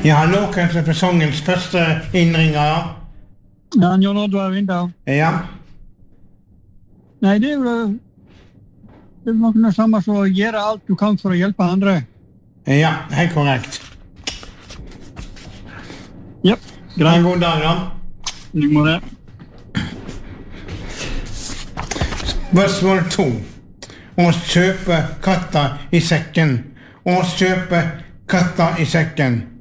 Ja, hallo, kanskje sesongens første innringer. Ja, Jon Oddvar Vinter. Ja. Nei, det er jo noe samme som å gjøre alt du kan for å hjelpe andre. Ja, helt korrekt. Ja, greit. En god dag, da. I morgen. Spørsmål 2. Å kjøpe katta i sekken. Å kjøpe katta i sekken.